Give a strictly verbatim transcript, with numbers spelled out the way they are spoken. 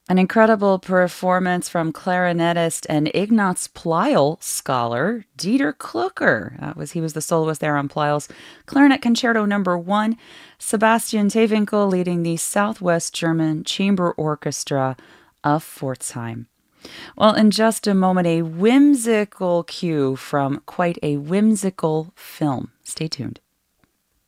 An incredible performance from clarinetist and Ignaz Pleyel scholar Dieter Klucker. That was he was the soloist there on Pleyel's Clarinet Concerto Number One. Sebastian Tewinkel leading the Southwest German Chamber Orchestra of Pforzheim. Well, in just a moment, a whimsical cue from quite a whimsical film. Stay tuned.